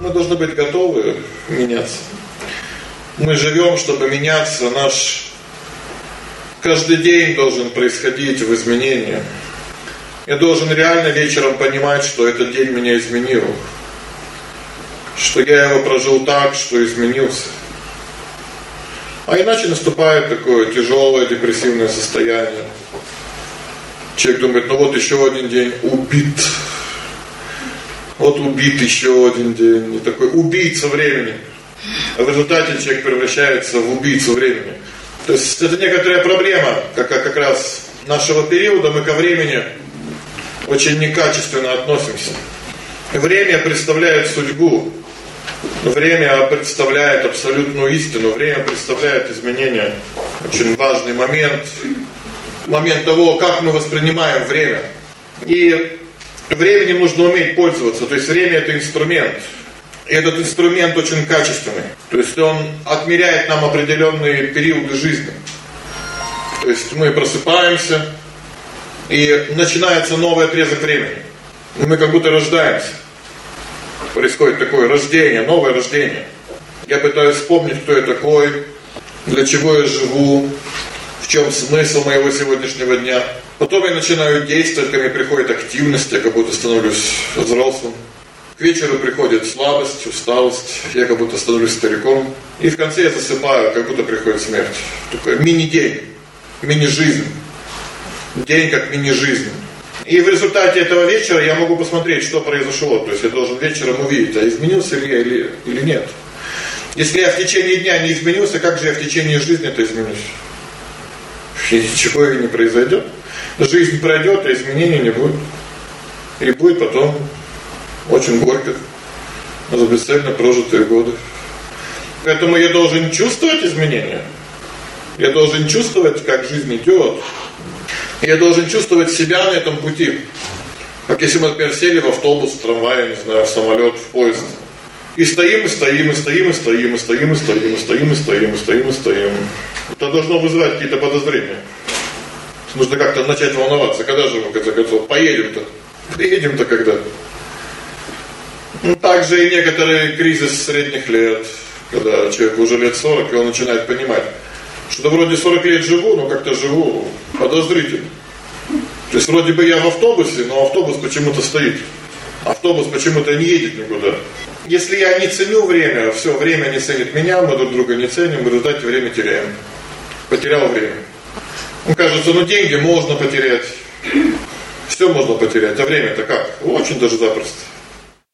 Мы должны быть готовы меняться. Мы живем, чтобы меняться. Наш каждый день должен происходить в изменении. Я должен реально вечером понимать, что этот день меня изменил. Что я его прожил так, что изменился. А иначе наступает такое тяжелое депрессивное состояние. Человек думает, ну вот еще один день убит. Вот убит еще один день. И такой убийца времени. А в результате человек превращается в убийцу времени. То есть это некоторая проблема, как раз нашего периода. Мы ко времени очень некачественно относимся. Время представляет судьбу. Время представляет абсолютную истину. Время представляет изменения. Очень важный момент. Момент того, как мы воспринимаем время. И временем нужно уметь пользоваться. То есть время это инструмент. И этот инструмент очень качественный. То есть он отмеряет нам определенные периоды жизни. То есть мы просыпаемся, и начинается новый отрезок времени. И мы как будто рождаемся. Происходит такое рождение, новое рождение. Я пытаюсь вспомнить, кто я такой, для чего я живу, в чем смысл моего сегодняшнего дня. Потом я начинаю действовать, ко мне приходит активность, я как будто становлюсь взрослым. К вечеру приходит слабость, усталость, я как будто становлюсь стариком. И в конце я засыпаю, как будто приходит смерть. Такой мини-день, мини-жизнь. День как мини-жизнь. И в результате этого вечера я могу посмотреть, что произошло. То есть я должен вечером увидеть, а изменился ли я или нет. Если я в течение дня не изменился, как же я в течение жизни-то изменюсь? И ничего и не произойдет. Жизнь пройдет, а изменений не будет. И будет потом очень горько за бесцельно прожитые годы. Поэтому я должен чувствовать изменения. Я должен чувствовать, как жизнь идет. Я должен чувствовать себя на этом пути. Как если мы, например, сели в автобус, в трамвай, не знаю, в самолет, в поезд. И стоим, и стоим, и стоим, и стоим, и стоим, и стоим, и стоим, и стоим, и стоим, и стоим. Это должно вызывать какие-то подозрения. Нужно как-то начать волноваться. Когда же мы, в конце концов, поедем-то? Приедем-то когда? Ну, также и некоторый кризис средних лет. Когда человеку уже лет 40, и он начинает понимать, что вроде 40 лет живу, но как-то живу подозрительно. То есть вроде бы я в автобусе, но автобус почему-то стоит. Автобус почему-то не едет никуда. Если я не ценю время, все, время не ценит меня, мы друг друга не ценим, в результате время теряем. Потерял время. Ну, кажется, ну деньги можно потерять. Все можно потерять, а время-то как? Очень даже запросто.